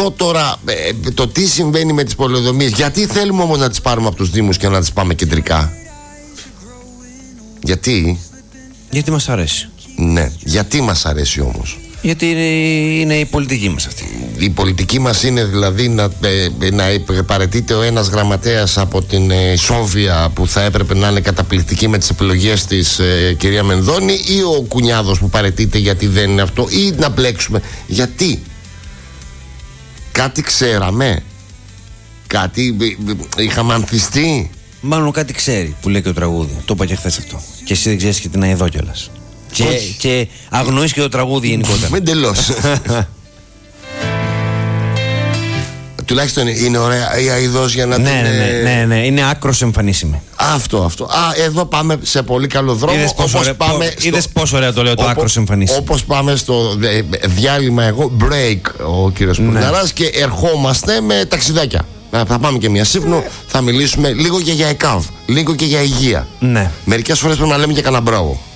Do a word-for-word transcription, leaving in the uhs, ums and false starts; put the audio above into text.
εδώ τώρα ε, το τι συμβαίνει με τις πολεοδομίες. Γιατί θέλουμε όμως να τις πάρουμε από τους Δήμους και να τις πάμε κεντρικά? Γιατί? Γιατί μας αρέσει. Ναι, γιατί μας αρέσει όμως? Γιατί είναι, είναι η πολιτική μας αυτή. Η πολιτική μας είναι δηλαδή να, ε, να παραιτείται ο ένας γραμματέας από την ε, Σόβια που θα έπρεπε να είναι καταπληκτική με τις επιλογές της ε, κυρία Μενδώνη, ή ο Κουνιάδος που παραιτείται γιατί δεν είναι αυτό, ή να μπλέξουμε? Γιατί? Κάτι ξέραμε? Κάτι ε, είχαμε ανθιστεί? Μάλλον κάτι ξέρει που λέει και το τραγούδι. Το είπα και χθες αυτό. Και εσύ δεν ξέρεις και την αηδό κιόλας. Και, και αγνοείς και το τραγούδι γενικότερα. Μην τελειώσει. Τουλάχιστον είναι ωραία η αηδός για να ναι, την... Ναι, ναι, ναι, ναι, είναι άκρος εμφανίσιμη. Αυτό, αυτό. Α, εδώ πάμε σε πολύ καλό δρόμο. Είδες πόσο, ωραία, πάμε στο... είδες πόσο ωραία το λέω το άκρος εμφανίσιμη. Όπως πάμε στο διάλειμμα εγώ, break ο κύριος ναι. Πουρναράς, και ερχόμαστε με ταξιδάκια. Θα πάμε και μια Σύφνο, θα μιλήσουμε λίγο και για ΕΚΑΒ, λίγο και για υγεία. Ναι. Μερικές φορές πρέπει να λέμε και κανένα μπράβο.